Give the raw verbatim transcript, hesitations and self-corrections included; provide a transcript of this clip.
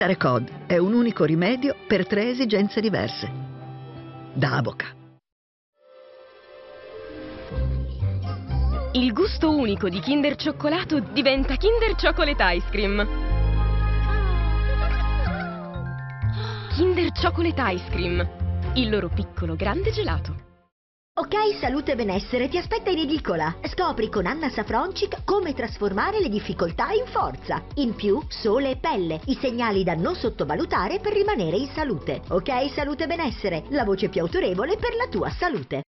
Recod è un unico rimedio per tre esigenze diverse. Da Avoca. Il gusto unico di Kinder Cioccolato diventa Kinder Chocolate Ice Cream. Kinder Chocolate Ice Cream, il loro piccolo grande gelato. Ok, salute e benessere ti aspetta in edicola. Scopri con Anna Safroncic come trasformare le difficoltà in forza. In più, sole e pelle, i segnali da non sottovalutare per rimanere in salute. Ok, salute e benessere, la voce più autorevole per la tua salute.